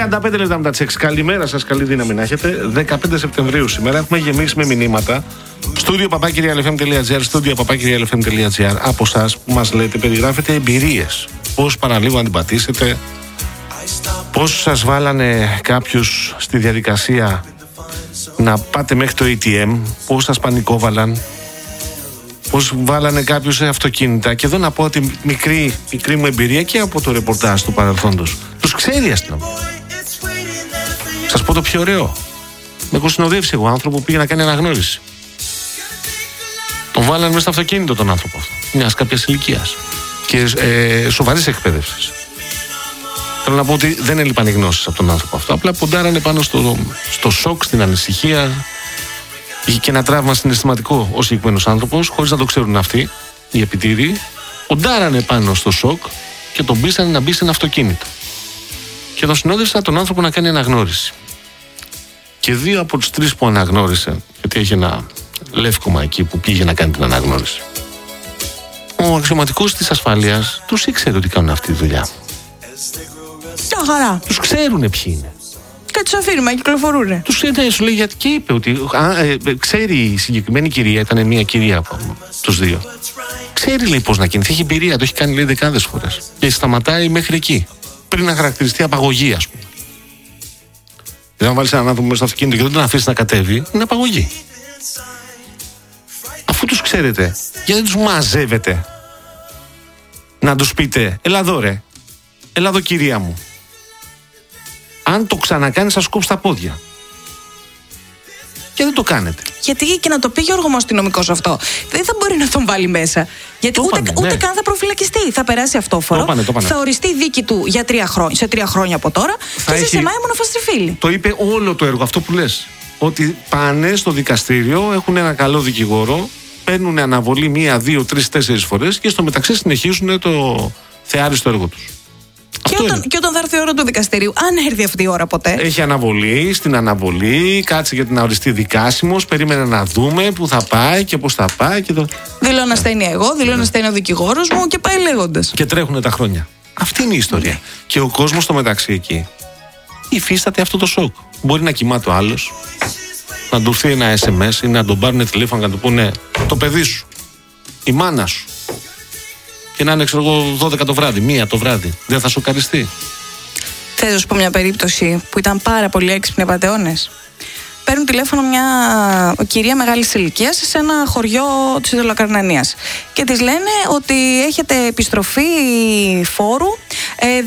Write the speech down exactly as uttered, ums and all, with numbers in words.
τριάντα πέντε λεπτά μετά τις έξι. Καλημέρα σας, καλή δύναμη να έχετε. δεκαπέντε Σεπτεμβρίου σήμερα έχουμε γεμίσει με μηνύματα. Στούντιο παπάκι ελ εφ εμ τελεία τζι άρ, στούντιο παπάκι ελ εφ εμ τελεία τζι άρ. Από εσάς που μας λέτε, περιγράφετε εμπειρίες. Πώς παραλίγο να την πατήσετε, πώς σας βάλανε κάποιους στη διαδικασία να πάτε μέχρι το έι τι εμ, πώς σας πανικόβαλαν, πώς βάλανε κάποιους σε αυτοκίνητα. Και εδώ να πω ότι μικρή, μικρή μου εμπειρία και από το ρεπορτάζ του παρελθόντος. Τους ξέρει η αστυνομία. Σας πω το πιο ωραίο. Με έχω συνοδεύσει εγώ άνθρωπο που πήγε να κάνει αναγνώριση. Τον βάλανε μέσα στο αυτοκίνητο τον άνθρωπο αυτό, μιας κάποιας ηλικίας και ε, σοβαρής εκπαίδευσης. Θέλω να πω ότι δεν έλειπαν οι γνώσεις από τον άνθρωπο αυτό. Απλά ποντάρανε πάνω στο, στο σοκ, στην ανησυχία. Είχε και ένα τραύμα συναισθηματικό ο συγκεκριμένος άνθρωπος, χωρίς να το ξέρουν αυτοί, οι επιτήριοι. Ποντάρανε πάνω στο σοκ και τον πείσανε να μπει σε ένα αυτοκίνητο. Και τον συνόδευσαν τον άνθρωπο να κάνει αναγνώριση. Και δύο από τους τρεις που αναγνώρισε, γιατί έχει ένα λεύκομα εκεί που πήγε να κάνει την αναγνώριση, ο αξιωματικός της ασφαλείας τους ήξερε ότι κάνουν αυτή τη δουλειά. Μια χαρά. Τους ξέρουνε ποιοι είναι. Και τους αφήνουμε, κυκλοφορούνε. Τους είδε, σου λέει, γιατί και είπε ότι α, ε, ξέρει η συγκεκριμένη κυρία, ήταν μια κυρία από τους δύο. Ξέρει, λέει, πώς να κινηθεί. Έχει εμπειρία, το έχει κάνει, λέει, δεκάδες φορές. Και σταματάει μέχρι εκεί. Πριν να χαρακτηριστεί απαγωγή, ας πούμε. Δηλαδή, αν βάλεις έναν άνθρωπο μέσα στο αυτοκίνητο και δεν τον αφήσει να κατέβει, είναι απαγωγή. Αφού τους ξέρετε, γιατί δεν τους μαζεύετε να τους πείτε, έλα εδώ ρε, έλα εδώ κυρία μου. Αν το ξανακάνεις θα σου κόψει τα πόδια. Και δεν το κάνετε. Γιατί και να το πει Γιώργο μου αστυνομικός αυτό, δεν θα μπορεί να τον βάλει μέσα. Γιατί Το ούτε, πάνε, ούτε ναι. καν θα προφυλακιστεί. Θα περάσει αυτόφορο. Το πάνε, το πάνε. Θα οριστεί δίκη του για τρία χρόνια, σε τρία χρόνια από τώρα. Θα και έχει... σε σεμάει μονοφαστριφίλη. Το είπε όλο το έργο, αυτό που λες. Ότι πάνε στο δικαστήριο, έχουν ένα καλό δικηγόρο, παίρνουν αναβολή μία, δύο, τρεις, τέσσερις φορές και στο μεταξύ συνεχίζουν το θεάριστο έργο τους. Και όταν, και όταν θα έρθει η ώρα του δικαστηρίου, αν έρθει αυτή η ώρα ποτέ. Έχει αναβολή, στην αναβολή, κάτσε για την οριστεί δικάσιμος, περίμενε να δούμε πού θα πάει και πώς θα πάει. Και το... Δηλώνω ασθένεια εγώ, δηλώνω ασθένεια ο δικηγόρος μου και πάει λέγοντας. Και τρέχουν τα χρόνια. Αυτή είναι η ιστορία. Ναι. Και ο κόσμος στο μεταξύ εκεί υφίσταται αυτό το σοκ. Μπορεί να κοιμάται ο άλλος, να του έρθει ένα ες εμ ες ή να τον πάρουν τηλέφωνο και να του πούνε το παιδί σου, η μάνα σου. Και να είναι, ξέρω εγώ, δώδεκα το βράδυ, μία το βράδυ. Δεν θα σοκαριστεί. Θέλω να σου πω μια περίπτωση που ήταν πάρα πολύ έξυπνοι απατεώνες. Παίρνουν τηλέφωνο μια κυρία μεγάλης ηλικίας σε ένα χωριό της Ιδωλοκαρνανίας και της λένε ότι έχετε επιστροφή φόρου ε,